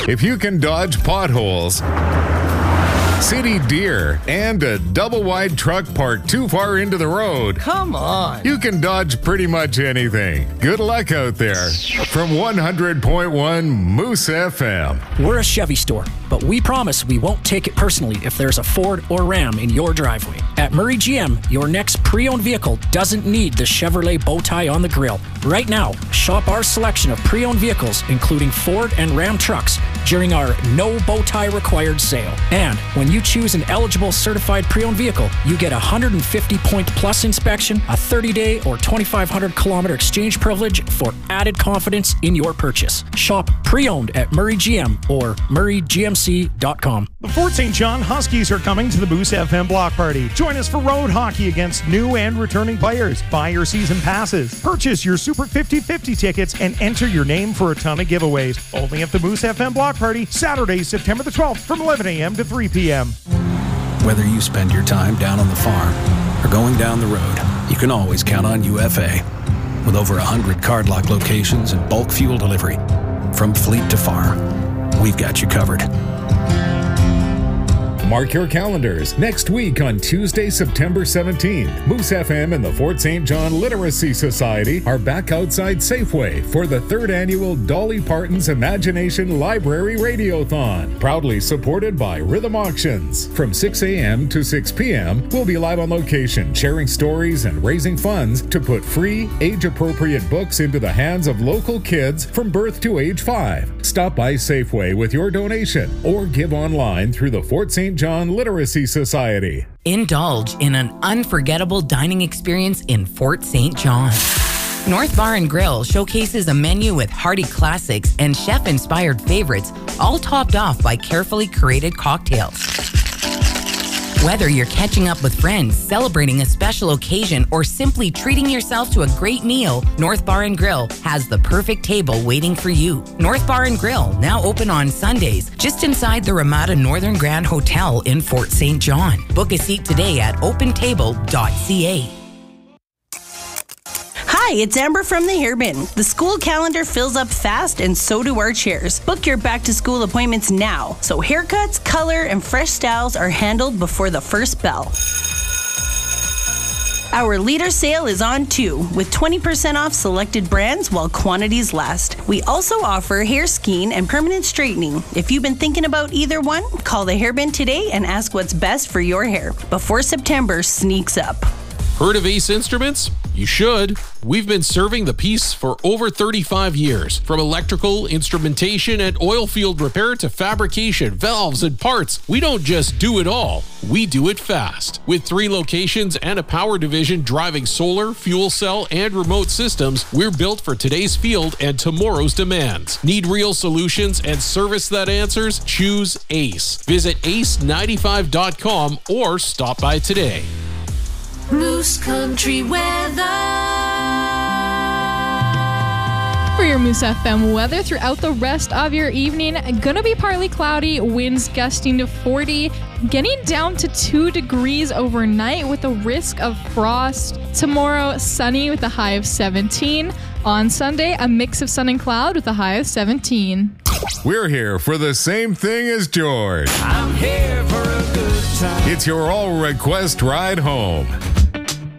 If you can dodge potholes, city deer, and a double-wide truck parked too far into the road, Come on. you can dodge pretty much anything. Good luck out there. From 100.1 Moose FM. We're a Chevy store, but we promise we won't take it personally if there's a Ford or Ram in your driveway. At Murray GM, your next pre-owned vehicle doesn't need the Chevrolet bow tie on the grill. Right now, shop our selection of pre-owned vehicles, including Ford and Ram trucks, during our no bow tie required sale. And when you choose an eligible certified pre-owned vehicle, you get a 150-point plus inspection, a 30-day or 2,500-kilometer exchange privilege for added confidence in your purchase. Shop pre-owned at Murray GM or murraygmc.com. The Fort St. John Huskies are coming to the Moose FM block party. Join us for road hockey against new and returning players. Buy your season passes, purchase your Super 50-50 tickets, and enter your name for a ton of giveaways. Only at the Moose FM block party, Saturday, September the 12th from 11 a.m. to 3 p.m. Whether you spend your time down on the farm or going down the road, you can always count on UFA. With over 100 card lock locations and bulk fuel delivery, from fleet to farm, we've got you covered. Mark your calendars. Next week on Tuesday, September 17th, Moose FM and the Fort St. John Literacy Society are back outside Safeway for the 3rd annual Dolly Parton's Imagination Library Radiothon, proudly supported by Rhythm Auctions. From 6 a.m. to 6 p.m., we'll be live on location, sharing stories and raising funds to put free, age-appropriate books into the hands of local kids from birth to age 5. Stop by Safeway with your donation or give online through the Fort St. John Literacy Society. Indulge in an unforgettable dining experience in Fort St. John. North Bar and Grill showcases a menu with hearty classics and chef-inspired favorites, all topped off by carefully curated cocktails. Whether you're catching up with friends, celebrating a special occasion, or simply treating yourself to a great meal, North Bar and Grill has the perfect table waiting for you. North Bar and Grill, now open on Sundays, just inside the Ramada Northern Grand Hotel in Fort St. John. Book a seat today at opentable.ca. Hi, it's Amber from the Hairbin. The school calendar fills up fast and so do our chairs. Book your back-to-school appointments now, so haircuts, color, and fresh styles are handled before the first bell. Our leader sale is on too, with 20% off selected brands while quantities last. We also offer hair skiing and permanent straightening. If you've been thinking about either one, call the Hairbin today and ask what's best for your hair before September sneaks up. Heard of Ace Instruments? You should. We've been serving the Peace for over 35 years. From electrical, instrumentation, and oil field repair to fabrication, valves, and parts, we don't just do it all. We do it fast. With 3 locations and a power division driving solar, fuel cell, and remote systems, we're built for today's field and tomorrow's demands. Need real solutions and service that answers? Choose Ace. Visit ace95.com or stop by today. Moose Country weather. For your Moose FM weather throughout the rest of your evening, gonna be partly cloudy, winds gusting to 40, getting down to 2 degrees overnight with a risk of frost. Tomorrow, sunny with a high of 17. On Sunday, a mix of sun and cloud with a high of 17. We're here for the same thing as George. I'm here for a good time. It's your all-request ride home.